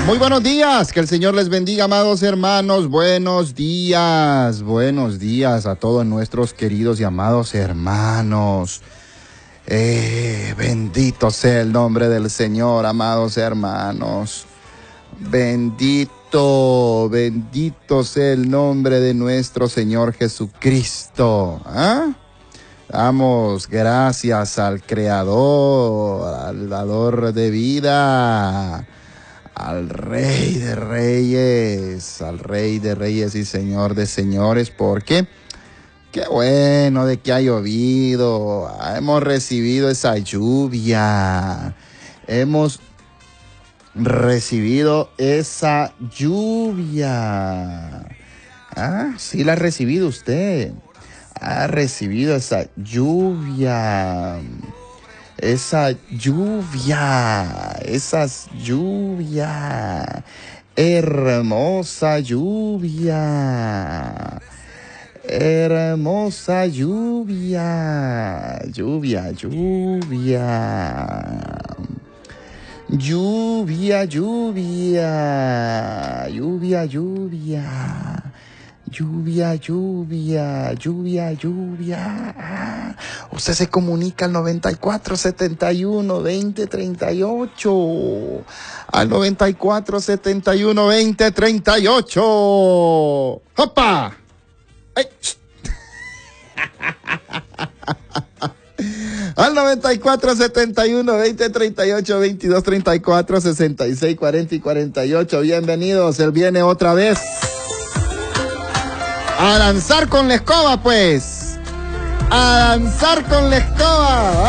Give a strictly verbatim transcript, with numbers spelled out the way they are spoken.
Muy buenos días, que el Señor les bendiga, amados hermanos. Buenos días, buenos días a todos nuestros queridos y amados hermanos. Eh, bendito sea el nombre del Señor, amados hermanos. Bendito, bendito sea el nombre de nuestro Señor Jesucristo. ¿Ah? Damos gracias al Creador, al dador de vida, al Rey de Reyes, al Rey de Reyes y Señor de Señores, porque qué bueno de que ha llovido, hemos recibido esa lluvia, hemos recibido esa lluvia. Ah, sí la ha recibido usted, ha recibido esa lluvia. Esa lluvia, esas lluvia, hermosa lluvia, hermosa lluvia, lluvia, lluvia, lluvia, lluvia, lluvia, lluvia. Lluvia, lluvia, lluvia, lluvia. Usted se comunica al noventa y cuatro, setenta y uno, veinte, treinta y ocho. Al noventa y cuatro, setenta y uno, veinte, treinta y ocho. ¡Opa! ¡Ay! Al noventa y cuatro, setenta y uno, veinte, treinta y ocho, veintidós, treinta y cuatro, sesenta y seis, cuarenta y cuarenta y ocho. Bienvenidos, él viene otra vez. A danzar con la escoba, pues. A danzar con la escoba.